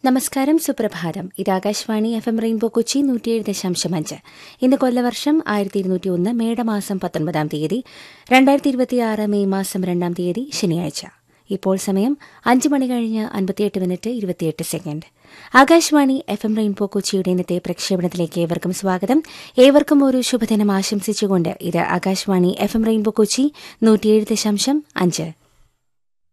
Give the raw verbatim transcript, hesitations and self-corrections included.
നമസ്കാരം, സുപ്രഭാതം. ഇത് Akashvani F M rainbow Kochi നൂറ്റിയേഴ് ദശാംശം അഞ്ച്. ഇന്ന് കൊല്ലവർഷം ആയിരത്തി ഇരുന്നൂറ്റി ഒന്ന് മേടമാസം പത്തൊൻപതാം തീയതി, രണ്ടായിരത്തി ഇരുപത്തിയാറ് മെയ് മാസം രണ്ടാം തീയതി ശനിയാഴ്ച. ഇപ്പോൾ സമയം അഞ്ച് മണി കഴിഞ്ഞ് അൻപത്തിയെട്ട് മിനിറ്റ് ഇരുപത്തിയെട്ട് second. Akashvani F M rainbow കൊച്ചിയുടെ ഇന്നത്തെ പ്രക്ഷേപണത്തിലേക്ക് ഏവർക്കും സ്വാഗതം. ഏവർക്കും ഒരു ശുഭദിനം ആശംസിച്ചുകൊണ്ട് ഇത് Akashvani F M rainbow Kochi നൂറ്റിയേഴ് ദശാംശം അഞ്ച്.